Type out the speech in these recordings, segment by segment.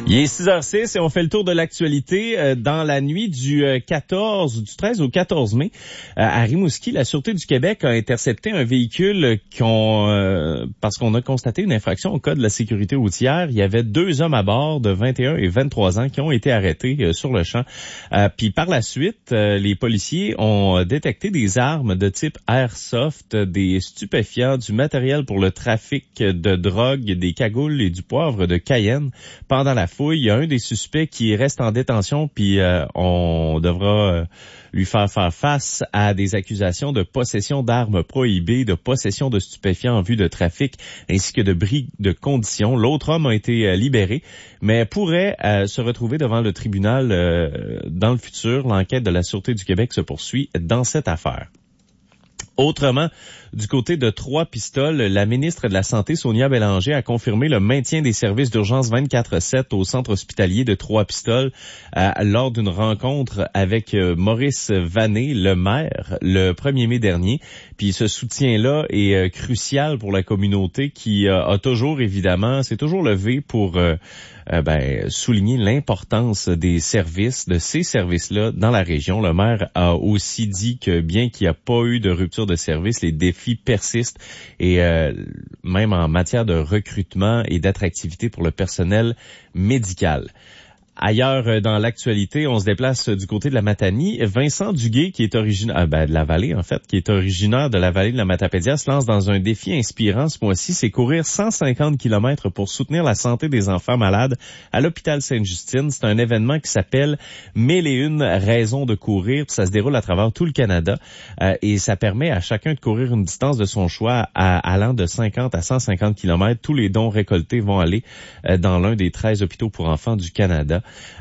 Il est 6h06 et on fait le tour de l'actualité. Dans la nuit du 13 au 14 mai, à Rimouski, la Sûreté du Québec a intercepté un véhicule parce qu'on a constaté une infraction au code de la sécurité routière. Il y avait 2 hommes à bord de 21 et 23 ans qui ont été arrêtés sur le champ. Puis par la suite, les policiers ont détecté des armes de type airsoft, des stupéfiants, du matériel pour le trafic de drogue, des cagoules et du poivre de Cayenne. Pendant la fouille, il y a un des suspects qui reste en détention, puis on devra lui faire face à des accusations de possession d'armes prohibées, de possession de stupéfiants en vue de trafic, ainsi que de bris de conditions. L'autre homme a été libéré, mais pourrait se retrouver devant le tribunal dans le futur. L'enquête de la Sûreté du Québec se poursuit dans cette affaire. Autrement, du côté de Trois-Pistoles, la ministre de la Santé, Sonia Bélanger, a confirmé le maintien des services d'urgence 24/7 au centre hospitalier de Trois-Pistoles lors d'une rencontre avec Maurice Vanet, le maire, le 1er mai dernier. Puis ce soutien-là est crucial pour la communauté qui a toujours, évidemment, s'est toujours levé pour souligner l'importance des services, de ces services-là dans la région. Le maire a aussi dit que bien qu'il n'y a pas eu de rupture de service, les défis persistent et même en matière de recrutement et d'attractivité pour le personnel médical. Ailleurs dans l'actualité, on se déplace du côté de la Matanie. Vincent Duguay, qui est originaire de la vallée en fait, qui est originaire de la vallée de la Matapédia, se lance dans un défi inspirant ce mois-ci, c'est courir 150 km pour soutenir la santé des enfants malades à l'hôpital Sainte-Justine. C'est un événement qui s'appelle 1001 raisons de courir. Ça se déroule à travers tout le Canada et ça permet à chacun de courir une distance de son choix allant de 50 à 150 km. Tous les dons récoltés vont aller dans l'un des 13 hôpitaux pour enfants du Canada.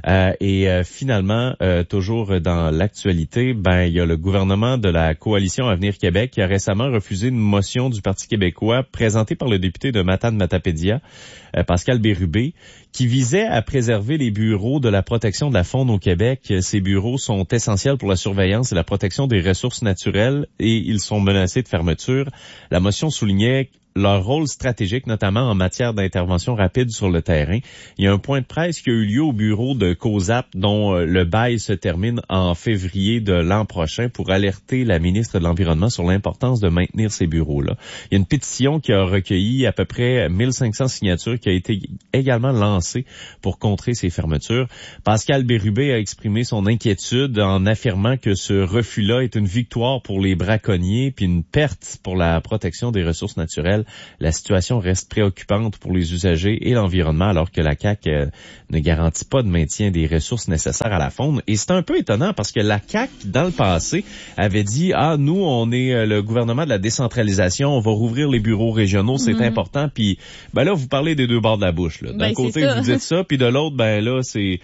Finalement, toujours dans l'actualité, il y a le gouvernement de la coalition Avenir Québec qui a récemment refusé une motion du Parti québécois présentée par le député de Matane-Matapédia, Pascal Bérubé, qui visait à préserver les bureaux de la protection de la faune au Québec. Ces bureaux sont essentiels pour la surveillance et la protection des ressources naturelles et ils sont menacés de fermeture. La motion soulignait leur rôle stratégique, notamment en matière d'intervention rapide sur le terrain. Il y a un point de presse qui a eu lieu au bureau de COSAP dont le bail se termine en février de l'an prochain pour alerter la ministre de l'Environnement sur l'importance de maintenir ces bureaux-là. Il y a une pétition qui a recueilli à peu près 1500 signatures qui a été également lancée pour contrer ces fermetures. Pascal Bérubé a exprimé son inquiétude en affirmant que ce refus-là est une victoire pour les braconniers puis une perte pour la protection des ressources naturelles. La situation reste préoccupante pour les usagers et l'environnement alors que la CAQ ne garantit pas de maintien des ressources nécessaires à la faune. Et c'est un peu étonnant parce que la CAQ, dans le passé, avait dit « Ah, nous, on est le gouvernement de la décentralisation, on va rouvrir les bureaux régionaux, c'est important. » Puis là, vous parlez des deux bords de la bouche. Là. D'un côté, vous dites ça, puis de l'autre, c'est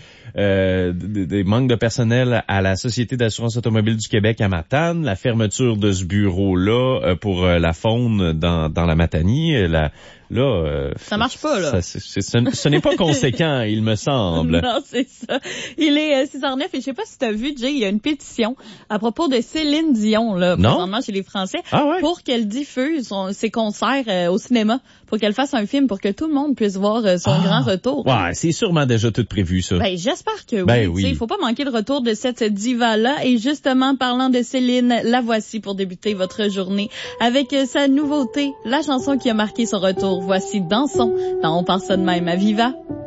des manques de personnel à la Société d'assurance automobile du Québec à Matane, la fermeture de ce bureau-là pour la faune dans la Matanie. Ça marche pas, là. Ce n'est pas conséquent, il me semble. Non, c'est ça. Il est 6h09 et je sais pas si tu as vu, Jay, il y a une pétition à propos de Céline Dion, là, présentement chez les Français, pour qu'elle diffuse ses concerts au cinéma, pour qu'elle fasse un film, pour que tout le monde puisse voir son grand retour. Ouais, c'est sûrement déjà tout prévu, ça. J'espère que oui. Il faut pas manquer le retour de cette diva-là. Et justement, parlant de Céline, la voici pour débuter votre journée avec sa nouveauté, la chanson qui a marqué son retour. Voici Dansons dans On pense ça de même à Viva.